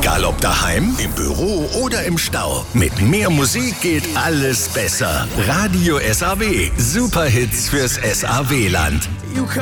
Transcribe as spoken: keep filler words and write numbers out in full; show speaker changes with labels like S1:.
S1: Egal ob daheim, im Büro oder im Stau. Mit mehr Musik geht alles besser. Radio S A W. Superhits fürs S A W-Land.